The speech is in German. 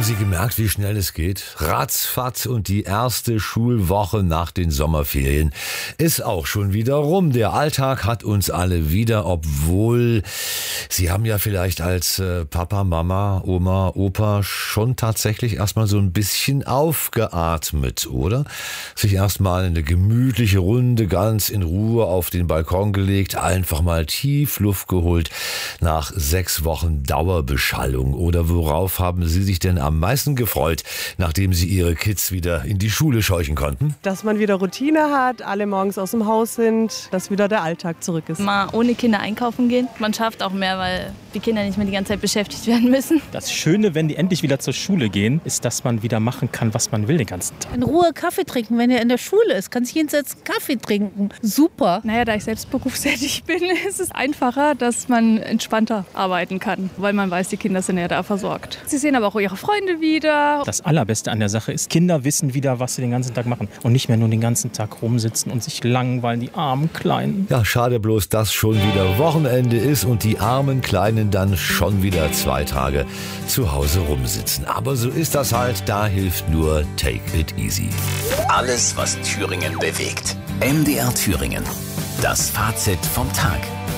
Sie gemerkt, wie schnell es geht? Ratzfatz und die erste Schulwoche nach den Sommerferien ist auch schon wieder rum. Der Alltag hat uns alle wieder, obwohl Sie haben ja vielleicht als Papa, Mama, Oma, Opa schon tatsächlich erstmal so ein bisschen aufgeatmet, oder? Sich erstmal eine gemütliche Runde ganz in Ruhe auf den Balkon gelegt, einfach mal tief Luft geholt nach 6 Wochen Dauerbeschallung. Oder worauf haben Sie sich denn am meisten gefreut, nachdem Sie Ihre Kids wieder in die Schule scheuchen konnten? Dass man wieder Routine hat, alle morgens aus dem Haus sind, dass wieder der Alltag zurück ist. Mal ohne Kinder einkaufen gehen. Man schafft auch mehr, weil die Kinder nicht mehr die ganze Zeit beschäftigt werden müssen. Das Schöne, wenn die endlich wieder zur Schule gehen, ist, dass man wieder machen kann, was man will den ganzen Tag. In Ruhe Kaffee trinken, wenn er in der Schule ist. Kann sich hinsetzen, Kaffee trinken. Super. Naja, da ich selbst berufstätig bin, ist es einfacher, dass man entspannter arbeiten kann, weil man weiß, die Kinder sind ja da versorgt. Sie sehen aber auch ihre Freunde wieder. Das Allerbeste an der Sache ist, Kinder wissen wieder, was sie den ganzen Tag machen und nicht mehr nur den ganzen Tag rumsitzen und sich langweilen, die armen Kleinen. Ja, schade bloß, dass schon wieder Wochenende ist und die armen Kleinen dann schon wieder 2 Tage zu Hause rumsitzen. Aber so ist das halt, da hilft nur Take it easy. Alles, was Thüringen bewegt. MDR Thüringen. Das Fazit vom Tag.